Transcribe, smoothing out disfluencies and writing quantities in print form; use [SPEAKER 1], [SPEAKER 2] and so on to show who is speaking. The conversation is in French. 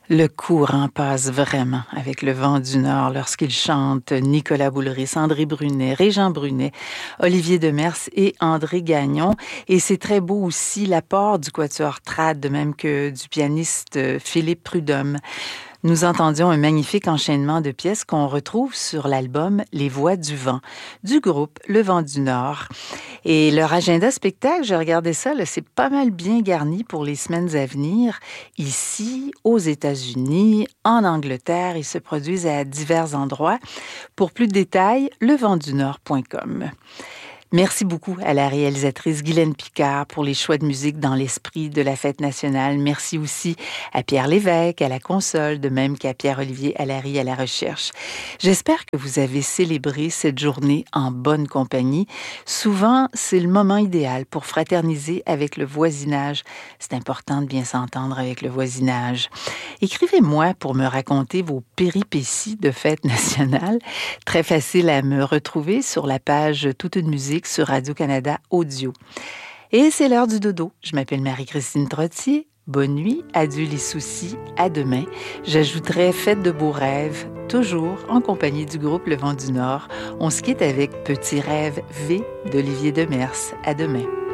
[SPEAKER 1] Le courant passe vraiment avec le vent du Nord lorsqu'il chante Nicolas Boulris, André Brunet, Régent Brunet, Olivier Demers et André Gagnon. Et c'est très beau aussi l'apport du quatuor trad, de même que du pianiste Philippe Prudhomme. Nous entendions un magnifique enchaînement de pièces qu'on retrouve sur l'album Les Voix du Vent, du groupe Le Vent du Nord. Et leur agenda spectacle, j'ai regardé ça, là, c'est pas mal bien garni pour les semaines à venir. Ici, aux États-Unis, en Angleterre, ils se produisent à divers endroits. Pour plus de détails, leventdunord.com. Merci beaucoup à la réalisatrice Guylaine Picard pour les choix de musique dans l'esprit de la fête nationale. Merci aussi à Pierre Lévesque à la console, de même qu'à Pierre-Olivier Allary à la recherche. J'espère que vous avez célébré cette journée en bonne compagnie. Souvent, c'est le moment idéal pour fraterniser avec le voisinage. C'est important de bien s'entendre avec le voisinage. Écrivez-moi pour me raconter vos péripéties de fête nationale. Très facile à me retrouver sur la page Toute une musique sur Radio-Canada Audio. Et c'est l'heure du dodo. Je m'appelle Marie-Christine Trottier. Bonne nuit, adieu les soucis, à demain. J'ajouterai faites de beaux rêves, toujours en compagnie du groupe Le Vent du Nord. On se quitte avec Petit rêve V d'Olivier Demers. À demain.